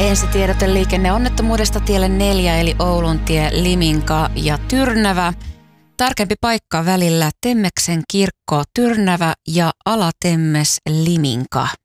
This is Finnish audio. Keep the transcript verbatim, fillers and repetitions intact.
Ensitiedote liikenneonnettomuudesta tielle neljä eli Ouluntie, Liminka ja Tyrnävä. Tarkempi paikka välillä Temmeksen kirkko, Tyrnävä ja Alatemmes, Liminka.